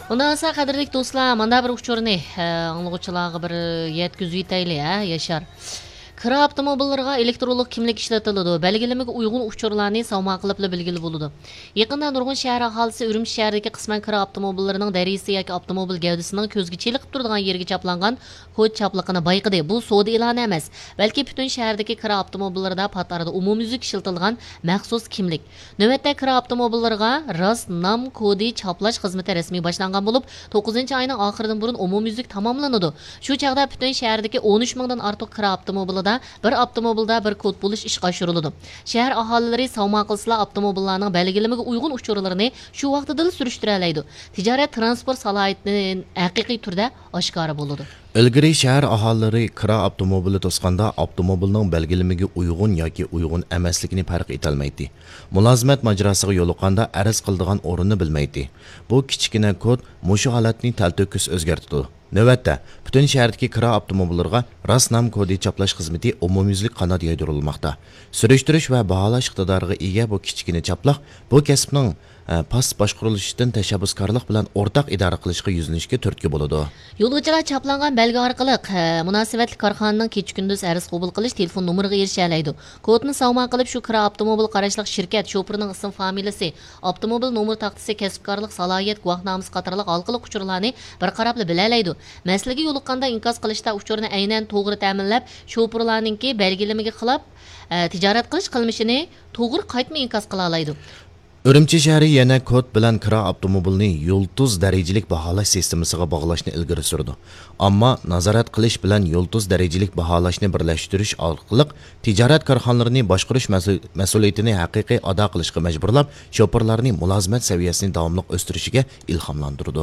Ondan sonra qadrlik do'stlar, mana bir uçurni anglag'uchilarga bir yetkazib yetaylik, Yashar. Kira avtomobillarga elektronik kimlik ishlatiladi. Belgilamaga uyg'un uchurlarni savma qilib belgili bo'ladi. Yaqinda nurg'un shahar aholisi Urumchi shahridagi qisman kira avtomobillarining darisi yoki avtomobil gavdasining ko'zga cheliqib turadigan yerga chaplangan kod chapliqini bayqidi. Bu savdo e'loni emas, balki butun shahardagi kira avtomobillarida patarda umumyuzlik ishlatilgan maxsus kimlik. Navbatda kira avtomobillariga rast nam kodi chaplash xizmati rasmiy boshlangan bo'lib, 9-oyning oxiridan burun umumyuzlik tamomlanadi. Shu chaqda butun shahardagi 13 mingdan ortiq kira avtomobilida bir avtomobilda bir kod bo'lish ishga oshiriladi. Shahar aholilari savma qilsalar avtomobillarning belgilamaga uyg'un uchurlarini shu vaqtida surishtirib oladi. Tijorat transport salohiyatining haqiqiy turda oshkora bo'ladi. Ilgari shahar aholilari kira avtomobili to'sqanda avtomobilning belgilamaga uyg'un yoki uyg'un emasligini farq etolmaydi. Mulozimat majrosiga yo'liqqanda arz qiladigan o'rinni bilmaydi. Bu kichkina kod mushu holatni talto'kis o'zgartirdi. Navbatda, butun shahardagi kira avtomobillarga rasnam kodi chaplash xizmati umumyuzlik qanot yaydirilmoqda. Surishtirish va baholash iqtidoriga ega bu kichkina chaplaq bu kasbning past boshqarilishidan tashabbuskorlik bilan o'rtaq idora qilishga yuzinishga turtki bo'ladi. Yo'lovchilar chaplangan belgi orqali munosabatli korxonaning kecha-kunduz arz qabul qilish telefon nomeriga erisha oladi. Kodni savma qilib shu kira avtomobil qarashliq shirkat shofirining ism familiyasi, avtomobil nomer taxtasi, kasbkorlik salohiyat guvohnomasi qatorliq orqali uchurlarni bir qarab bila oladi. Masalaga yo'liqqanda inkos qilishda uchurni aynan to'g'ri ta'minlab, shofirlarningki belgilamaga xilop tijorat qilish qilmishini to'g'ri qaytma inkos qila oladi. Urumchi shahri yana kod bilan kira avtomobilni yulduz darajalik baholash sistemasiga bog'lashni ilgari surdi. Ammo nazorat qilish bilan yulduz darajalik baholashni birlashtirish orqali tijorat korxonalarini boshqarish mas'uliyatini haqiqiy ado qilishga majburlab, shofirlarning mulozimat saviyasini davomli o'stirishiga ilhomlantirdi.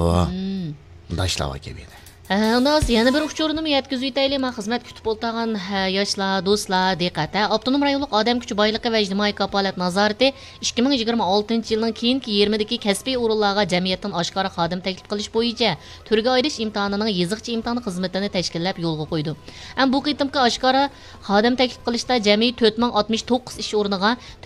Dashlava kebiydi. Ondan yana bir uchurni yetkazib yetaylik. Men xizmat kutib o'tirgan yoshlar, do'stlar, diqqat. Avtonom rayonlik odam kuchi boyligi va ijtimoiy kafolat nazorati 2026-yilning keyingi 20dagi kasbiy o'rinlarga jamiyatdan oshkora xodim taklif qilish bo'yicha turga ayirish imtihonining yeziqcha imtihoni xizmatini tashkillab yo'lga qo'ydi. Bu qitimki oshkora xodim taklif qilishda jami 4069 ish o'rniga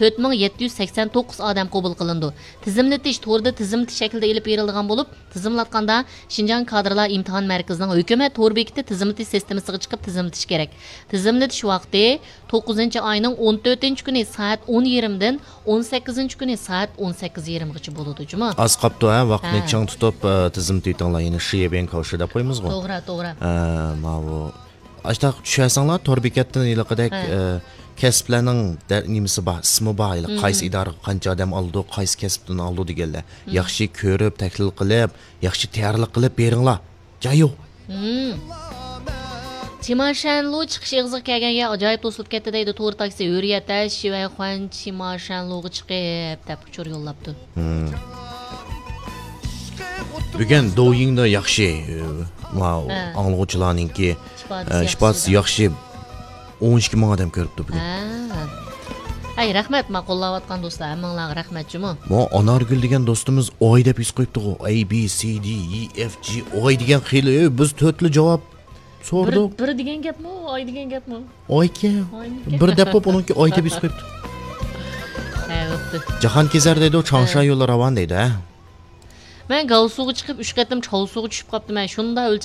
4789 odam qabul qilindi. Tizimlatish to'rda tizimli shaklda elib berilgan bo'lib, tizimlatganda Shinjon kadrlar imtihon markazining hukumat to'r bekiti tizimlatish sistemasiga chiqib tizimlatish kerak. Tizimlatish vaqti 9-oyning 14-kuni soat 10:20 dan 18-kuni soat 18:20 gacha bo'ladi, juma. Az qopdi, vaqtni chang tutib tizimlatishlar yana shiyaben qo'shib deb qo'yamiz ku. To'g'ri. Mana ashta tushasanglar to'r bekatdan iliqidek kasblarning nimasi bor, ismi bor, qaysi idora qancha odam oldi, qaysi kasbdan oldi deganlar. Yaxshi ko'rib, tahlil qilib, yaxshi tayyorlik qilib beringlar. Jayo. Chimashanlu chiqish ig'ziga kelganga ajoyib to'silib ketdi deydi to'g'ri taksi Hurriyatash va Xon Chimashanluga chiqib deb uchur yo'llabdi. Bugun do'yingda yaxshi, anglag'uchilarningki ishpatsi yaxshi 12 ming odam ko'ribdi bugun. Ay, rahmat, ma'qullayotgan do'stlar, hammanglarga rahmat juma. Mo Anargul degan do'stimiz oy deb yuz qo'yibdi-ku. A B C D E F G oy degan xili biz to'rtli javob so'rdik. Bir degan gapmi, oy degan gapmi? Oyga. Bir deb qo'yib uniki oy deb yuz qo'yibdi. bo'pti. Jahon kezar deydi, Changsha yo'li ravon deydi, Men Gavsuga chiqib 3 qatim Chausuga tushib qopdim. Men shunda